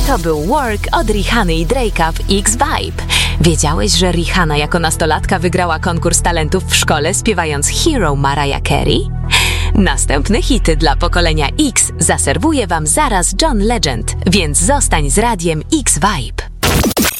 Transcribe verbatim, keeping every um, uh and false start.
To był Work od Rihanny i Drake'a w X-Vibe. Wiedziałeś, że Rihanna jako nastolatka wygrała konkurs talentów w szkole, śpiewając Hero Mariah Carey? Następne hity dla pokolenia X zaserwuje wam zaraz John Legend, więc zostań z radiem X-Vibe.